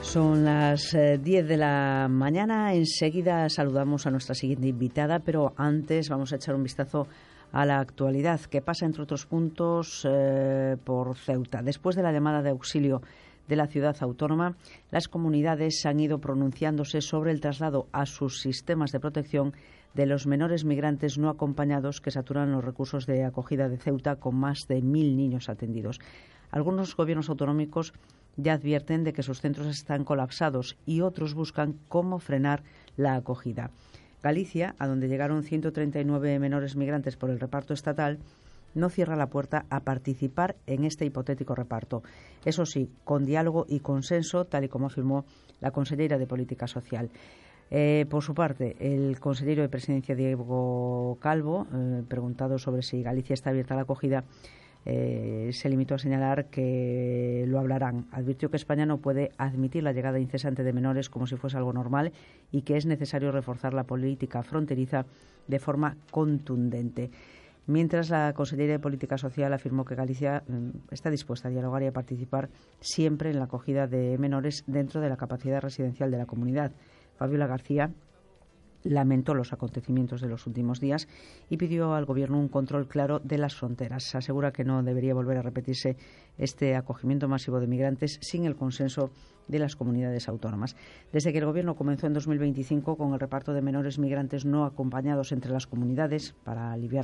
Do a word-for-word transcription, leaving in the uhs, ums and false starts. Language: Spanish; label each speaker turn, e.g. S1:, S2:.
S1: Son las eh, diez de la mañana. Enseguida saludamos a nuestra siguiente invitada, pero antes vamos a echar un vistazo a la actualidad, que pasa, entre otros puntos, eh, por Ceuta. Después de la llamada de auxilio de la ciudad autónoma, las comunidades han ido pronunciándose sobre el traslado a sus sistemas de protección de los menores migrantes no acompañados que saturan los recursos de acogida de Ceuta, con más de mil niños atendidos. Algunos gobiernos autonómicos ya advierten de que sus centros están colapsados y otros buscan cómo frenar la acogida. Galicia, a donde llegaron ciento treinta y nueve menores migrantes por el reparto estatal, no cierra la puerta a participar en este hipotético reparto. Eso sí, con diálogo y consenso, tal y como afirmó la consellera de Política Social. Eh, por su parte, el consejero de Presidencia, Diego Calvo, eh, preguntado sobre si Galicia está abierta a la acogida, Eh, se limitó a señalar que lo hablarán. Advirtió que España no puede admitir la llegada incesante de menores como si fuese algo normal y que es necesario reforzar la política fronteriza de forma contundente. Mientras, la consellera de Política Social afirmó que Galicia eh, está dispuesta a dialogar y a participar siempre en la acogida de menores dentro de la capacidad residencial de la comunidad. Fabiola García lamentó los acontecimientos de los últimos días y pidió al Gobierno un control claro de las fronteras. Asegura que no debería volver a repetirse este acogimiento masivo de migrantes sin el consenso de las comunidades autónomas. Desde que el Gobierno comenzó en dos mil veinticinco con el reparto de menores migrantes no acompañados entre las comunidades para aliviar